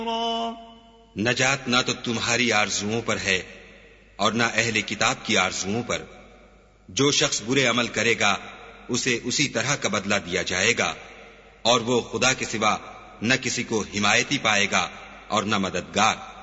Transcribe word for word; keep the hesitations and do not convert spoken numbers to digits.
नजात ना तो तुम्हारी आरजुओं पर है और ना अहले किताब की आरजुओं पर। जो शख्स बुरे अमल करेगा उसे उसी तरह का बदला दिया जाएगा और वो खुदा के सिवा न किसी को हिमायती पाएगा और न मददगार।